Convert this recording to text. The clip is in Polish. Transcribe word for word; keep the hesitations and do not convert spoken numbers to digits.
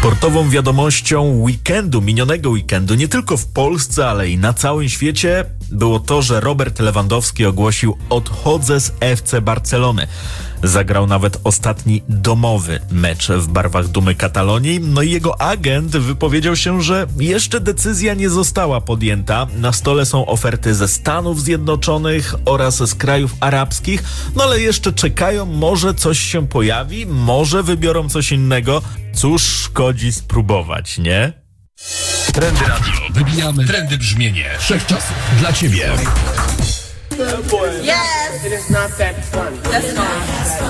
Sportową wiadomością weekendu, minionego weekendu, nie tylko w Polsce, ale i na całym świecie, było to, że Robert Lewandowski ogłosił: odchodzę z F C Barcelony. Zagrał nawet ostatni domowy mecz w barwach Dumy Katalonii. No i jego agent wypowiedział się, że jeszcze decyzja nie została podjęta. Na stole są oferty ze Stanów Zjednoczonych oraz z krajów arabskich. No ale jeszcze czekają, może coś się pojawi, może wybiorą coś innego. Cóż szkodzi spróbować, nie? Trendy Radio. Wybijamy trendy brzmienie wszechczasów dla Ciebie. Yes! It is not that funny. That's not.